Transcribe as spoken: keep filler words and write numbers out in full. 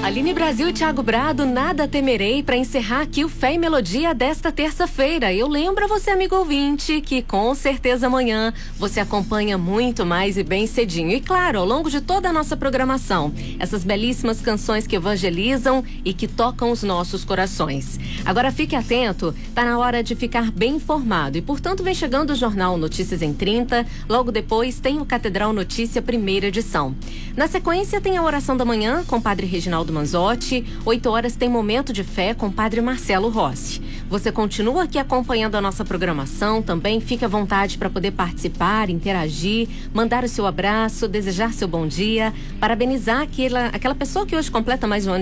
Aline Brasil e Thiago Brado, nada temerei, para encerrar aqui o Fé e Melodia desta terça-feira. Eu lembro a você, amigo ouvinte, que com certeza amanhã você acompanha muito mais e bem cedinho. E claro, ao longo de toda a nossa programação, essas belíssimas canções que evangelizam e que tocam os nossos corações. Agora fique atento, tá na hora de ficar bem informado e, portanto, vem chegando o Jornal Notícias em trinta, logo depois tem o Catedral Notícia, primeira edição. Na sequência tem a Oração da Manhã com o Padre Reginaldo Manzotti, oito horas tem Momento de Fé com o Padre Marcelo Rossi. Você continua aqui acompanhando a nossa programação, também fique à vontade para poder participar, interagir, mandar o seu abraço, desejar seu bom dia, parabenizar aquela, aquela pessoa que hoje completa mais um ano